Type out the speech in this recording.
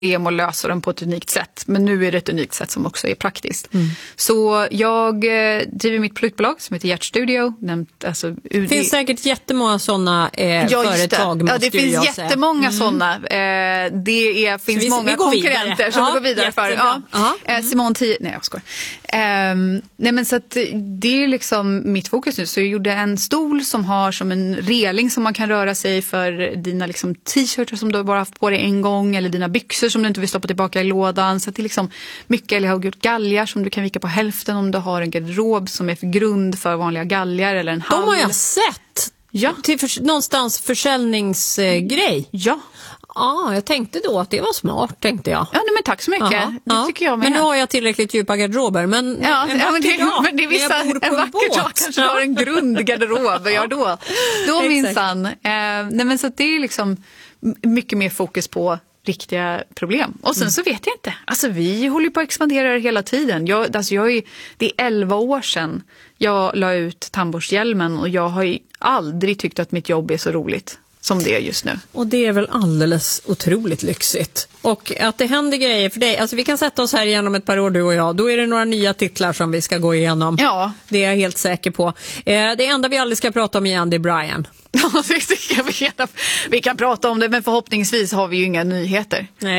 och lösa dem på ett unikt sätt. Men nu är det ett unikt sätt som också är praktiskt. Så jag driver mitt produktbolag som heter Hjärtstudio. Alltså, det finns säkert jättemånga sådana företag. Ja, det finns jättemånga sådana. Det finns många konkurrenter som vi går vidare för. Ja. Simon 10. Nej, jag skojar. Nej, men så att det är liksom mitt fokus nu. Så jag gjorde en stol som har som en reling som man kan röra sig för dina liksom t-shirts som du bara haft på dig en gång, eller dina byxor som du inte vill stoppa tillbaka i lådan. Så att det är liksom mycket, eller jag har gjort galgar som du kan vika på hälften om du har en garderob som är för grund för vanliga galgar eller en hall. De har jag sett. Ja. Till någonstans försäljningsgrej. Ja. Ja, jag tänkte då att det var smart, tänkte jag. Ja, men tack så mycket. Det tycker jag med. Men nu har jag tillräckligt djupa garderober. Men det är vissa, en vacker dag kanske har en grundgarderob. Ja, då minsann. Nej, men så att det är liksom mycket mer fokus på riktiga problem. Och sen så vet jag inte. Alltså vi håller på att expandera hela tiden. Det är 11 år sedan jag la ut tandborsthjälmen och jag har ju aldrig tyckt att mitt jobb är så roligt som det är just nu. Och det är väl alldeles otroligt lyxigt. Och att det händer grejer för dig. Alltså vi kan sätta oss här igenom ett par år, du och jag. Då är det några nya titlar som vi ska gå igenom. Ja. Det är jag helt säker på. Det enda vi aldrig ska prata om igen, det är Brian. Vi kan prata om det, men förhoppningsvis har vi ju inga nyheter. Nej.